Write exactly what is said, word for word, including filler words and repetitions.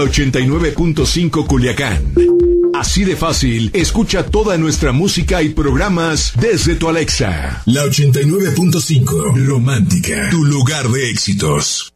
ochenta y nueve punto cinco Culiacán. Así de fácil, escucha toda nuestra música y programas desde tu Alexa. La ochenta y nueve punto cinco, Romántica, tu lugar de éxitos.